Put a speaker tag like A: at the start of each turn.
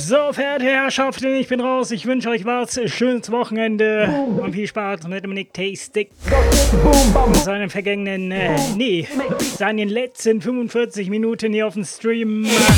A: So, verehrte Herrschaften, ich bin raus. Ich wünsche euch was. Schönes Wochenende und viel Spaß mit Dominik Tastic. Seinen vergangenen, seinen letzten 45 Minuten hier auf dem Stream.